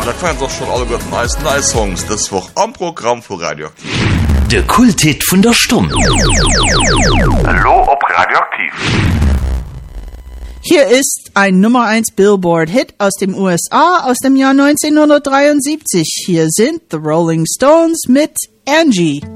das waren doch schon alle guten nice Songs. Das war am Programm für Radioaktiv. Der Kulthit von der Stunde. Hallo ob Radioaktiv. Hier ist ein Nummer 1 Billboard-Hit aus den USA aus dem Jahr 1973. Hier sind The Rolling Stones mit Angie.